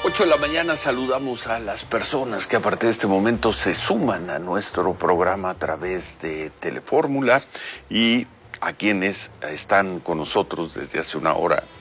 8 de la mañana saludamos a las personas que a partir de este momento se suman a nuestro programa a través de Telefórmula y a quienes están con nosotros desde hace una hora